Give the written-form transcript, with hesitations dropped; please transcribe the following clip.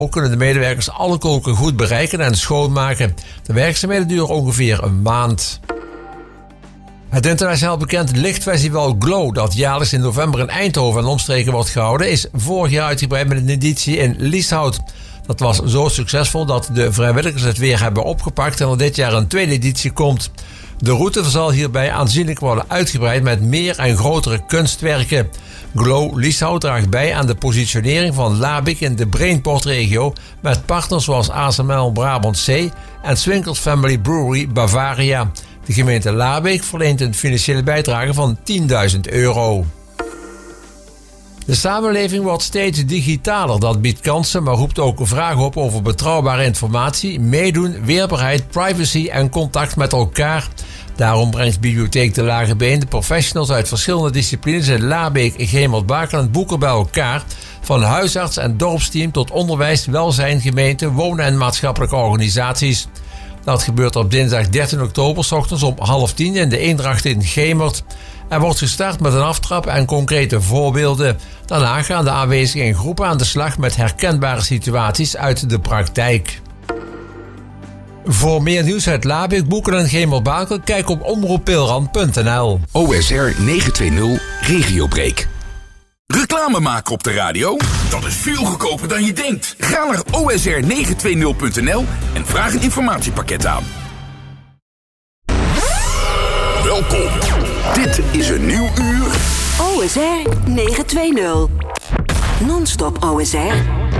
Ook kunnen de medewerkers alle kolken goed bereiken en schoonmaken. De werkzaamheden duren ongeveer een maand. Het internationaal bekend lichtfestival Glow, dat jaarlijks in november in Eindhoven en omstreken wordt gehouden, is vorig jaar uitgebreid met een editie in Lieshout. Dat was zo succesvol dat de vrijwilligers het weer hebben opgepakt en er dit jaar een tweede editie komt. De route zal hierbij aanzienlijk worden uitgebreid met meer en grotere kunstwerken. Glow Lieshout draagt bij aan de positionering van Labic in de Brainport-regio met partners zoals ASML Brabant C en Swinkels Family Brewery Bavaria. De gemeente Labeek verleent een financiële bijdrage van €10.000. De samenleving wordt steeds digitaler. Dat biedt kansen, maar roept ook vragen op over betrouwbare informatie, meedoen, weerbaarheid, privacy en contact met elkaar. Daarom brengt Bibliotheek de Lage Been de professionals uit verschillende disciplines in Labeek, Gemert, Bakeland, Boeker bij elkaar. Van huisarts en dorpsteam tot onderwijs, welzijn, gemeente, wonen en maatschappelijke organisaties. Dat gebeurt op dinsdag 13 oktober 's ochtends om 9:30 in de Eendracht in Gemert. Er wordt gestart met een aftrap en concrete voorbeelden. Daarna gaan de aanwezigen in groepen aan de slag met herkenbare situaties uit de praktijk. Voor meer nieuws uit Labeek, Boeken en Gemert-Bakel, kijk op omroeppeelrand.nl. OSR 920 Regiobreak. Reclame maken op de radio? Dat is veel goedkoper dan je denkt. Ga naar osr920.nl en vraag een informatiepakket aan. Welkom. Dit is een nieuw uur. OSR 920. Non-stop OSR.